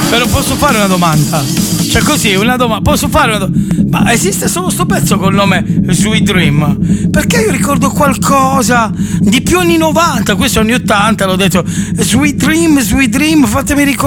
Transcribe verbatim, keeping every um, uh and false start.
Però posso fare una domanda? Cioè così, una domanda. Posso fare una domanda? Ma esiste solo sto pezzo col nome Sweet Dream? Perché io ricordo qualcosa di più anni novanta, questo anni ottanta, l'ho detto Sweet Dream, Sweet Dream, fatemi ricordare.